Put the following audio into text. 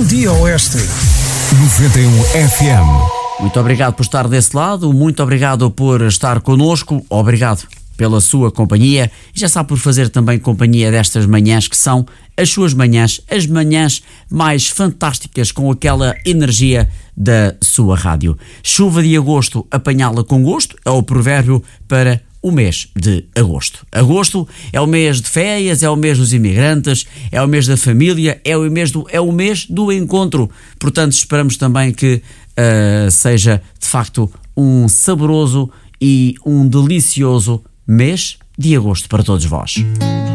Dia Oeste 91 FM. Muito obrigado por estar desse lado, muito obrigado por estar connosco, obrigado pela sua companhia e já sabe por fazer também companhia destas manhãs que são as suas manhãs, as manhãs mais fantásticas com aquela energia da sua rádio. Chuva de agosto, apanhá-la com gosto, é o provérbio para o mês de agosto. Agosto é o mês de férias, é o mês dos imigrantes, é o mês da família, é o mês do encontro. Portanto, esperamos também que seja de facto um saboroso e um delicioso mês de agosto para todos vós.